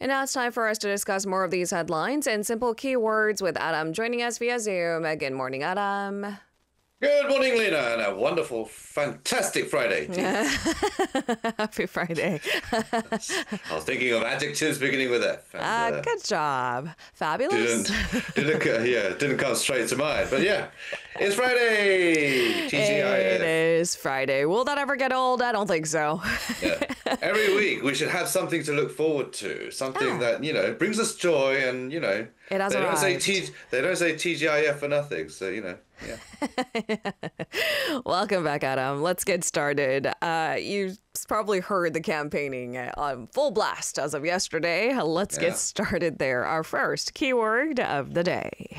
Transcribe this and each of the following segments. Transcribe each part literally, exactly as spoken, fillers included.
And now it's time for us to discuss more of these headlines and simple keywords with Adam joining us via Zoom. Good morning, Adam. Good morning, Lena, and a wonderful, fantastic Friday to you. Happy Friday. I was thinking of adjectives beginning with F. And, uh, uh, good job. Fabulous. Didn't, didn't, yeah, didn't come straight to mind. But yeah, it's Friday. T G I F. It is Friday. Will that ever get old? I don't think so. Yeah. Every week we should have something to look forward to, something Ah. that, you know, brings us joy and, you know, It has they don't say arrived. T, they don't say T G I F for nothing. So, you know, yeah. Welcome back, Adam. Let's get started. Uh, you probably heard the campaigning on full blast as of yesterday. Let's Yeah. get started there. Our first keyword of the day.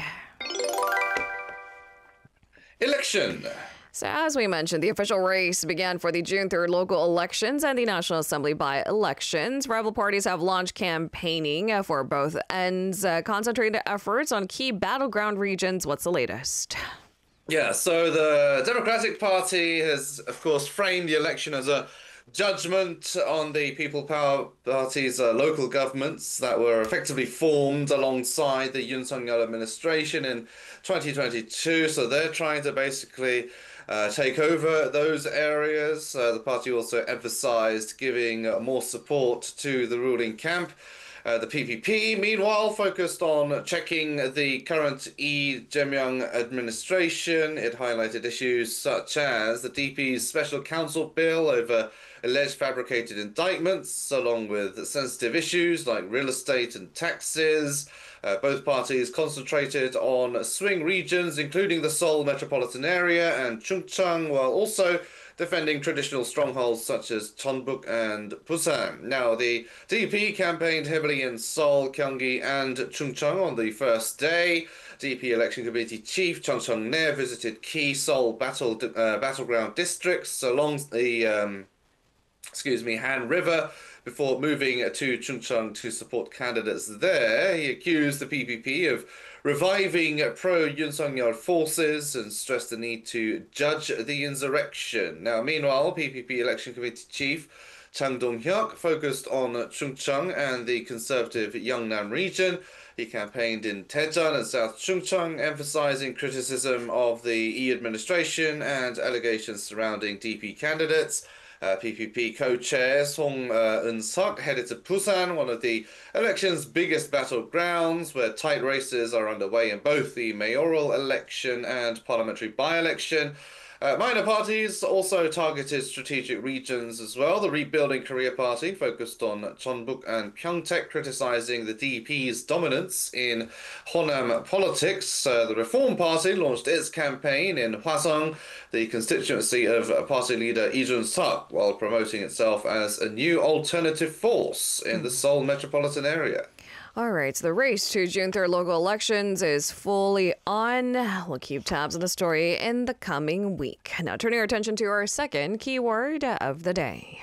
Election. So as we mentioned, the official race began for the June third local elections and the National Assembly by-elections. Rival parties have launched campaigning uh, for both ends, uh, concentrated efforts on key battleground regions. What's the latest? Yeah, so the Democratic Party has, of course, framed the election as a judgment on the People Power Party's uh, local governments that were effectively formed alongside the Yoon Suk-yeol administration in twenty twenty-two. So they're trying to basically uh, take over those areas. Uh, the party also emphasized giving uh, more support to the ruling camp. Uh, the P P P, meanwhile, focused on checking the current Lee Jae-myung administration. It highlighted issues such as the D P's special counsel bill over alleged fabricated indictments, along with sensitive issues like real estate and taxes. Uh, both parties concentrated on swing regions, including the Seoul metropolitan area and Chungcheong, while also defending traditional strongholds such as Jeonbuk and Busan. Now, the D P campaigned heavily in Seoul, Gyeonggi, and Chungcheong on the first day. D P Election Committee Chief Chung Chung-nae visited key Seoul battle uh, battleground districts along the um, excuse me, Han River before moving to Chungcheong to support candidates there. He accused the P P P of reviving pro-Yoon Suk-yeol forces and stressed the need to judge the insurrection. Now, meanwhile, P P P Election Committee Chief Chang Dong-hyuk focused on Chungcheong and the conservative Yeongnam region. He campaigned in Daejeon and South Chungcheong, emphasizing criticism of the Lee administration and allegations surrounding D P candidates. Uh, P P P co-chair Song uh, Eun-seok headed to Busan, one of the election's biggest battlegrounds, where tight races are underway in both the mayoral election and parliamentary by-election. Uh, minor parties also targeted strategic regions as well. The Rebuilding Korea Party focused on Jeonbuk and Pyeongtaek, criticizing the D P's dominance in Honam politics. Uh, the Reform Party launched its campaign in Hwaseong, the constituency of party leader Lee Jun-suk, while promoting itself as a new alternative force in the Seoul metropolitan area. All right, so the race to June third local elections is fully on. We'll keep tabs on the story in the coming week. Now turning our attention to our second keyword of the day.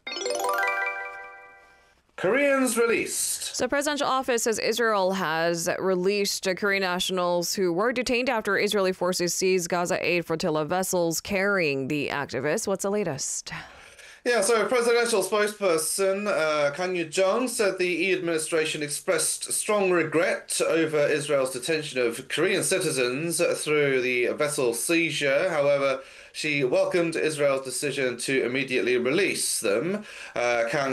Koreans released. So presidential office says Israel has released Korean nationals who were detained after Israeli forces seized Gaza aid flotilla vessels carrying the activists. What's the latest? Yeah, so presidential spokesperson uh, Kang Yoo-jong said the Lee administration expressed strong regret over Israel's detention of Korean citizens through the vessel seizure. However, she welcomed Israel's decision to immediately release them. Uh, Kang